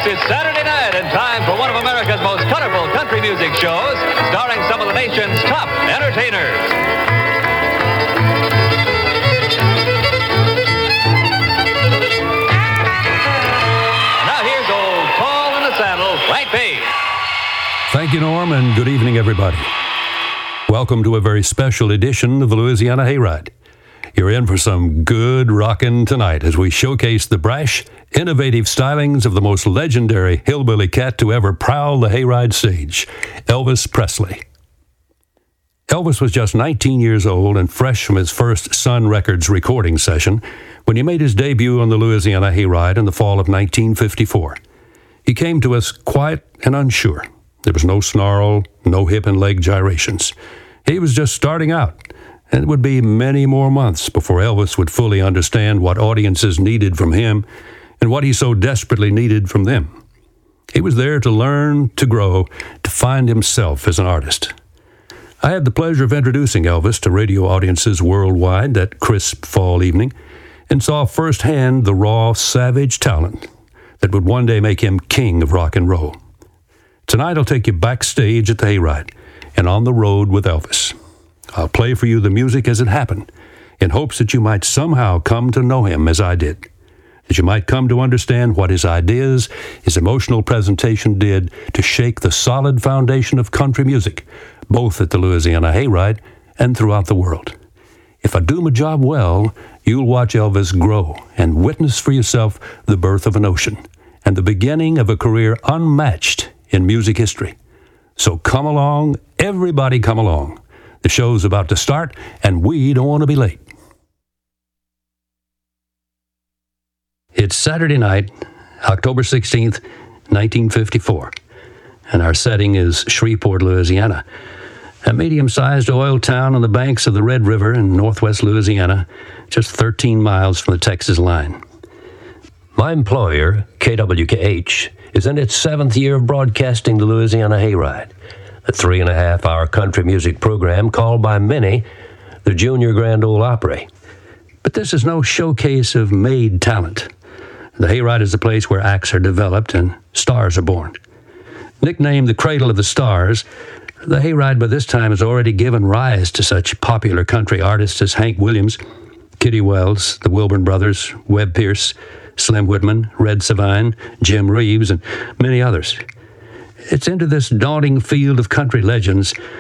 Yes, it's Saturday night and time for one of America's most colorful country music shows, starring some of the nation's top entertainers. Now here's old Paul in the Saddle, White Page. Thank you, Norm, and good evening, everybody. Welcome to a very special edition of the Louisiana Hayride. You're in for some good rockin' tonight as we showcase the brash, innovative stylings of the most legendary hillbilly cat to ever prowl the hayride stage, Elvis Presley. Elvis was just 19 years old and fresh from his first Sun Records recording session when he made his debut on the Louisiana Hayride in the fall of 1954. He came to us quiet and unsure. There was no snarl, no hip and leg gyrations. He was just starting out. And it would be many more months before Elvis would fully understand what audiences needed from him and what he so desperately needed from them. He was there to learn, to grow, to find himself as an artist. I had the pleasure of introducing Elvis to radio audiences worldwide that crisp fall evening and saw firsthand the raw, savage talent that would one day make him king of rock and roll. Tonight I'll take you backstage at the Hayride and on the road with Elvis. I'll play for you the music as it happened, in hopes that you might somehow come to know him as I did, that you might come to understand what his ideas, his emotional presentation did to shake the solid foundation of country music, both at the Louisiana Hayride and throughout the world. If I do my job well, you'll watch Elvis grow and witness for yourself the birth of an ocean and the beginning of a career unmatched in music history. So come along, everybody come along. The show's about to start, and we don't want to be late. It's Saturday night, October 16th, 1954, and our setting is Shreveport, Louisiana, a medium-sized oil town on the banks of the Red River in northwest Louisiana, just 13 miles from the Texas line. My employer, KWKH, is in its 7th year of broadcasting the Louisiana Hayride, a 3.5-hour country music program called by many the Junior Grand Ole Opry. But this is no showcase of made talent. The Hayride is a place where acts are developed and stars are born. Nicknamed the Cradle of the Stars, the Hayride by this time has already given rise to such popular country artists as Hank Williams, Kitty Wells, the Wilburn Brothers, Webb Pierce, Slim Whitman, Red Savine, Jim Reeves, and many others. It's into this daunting field of country legends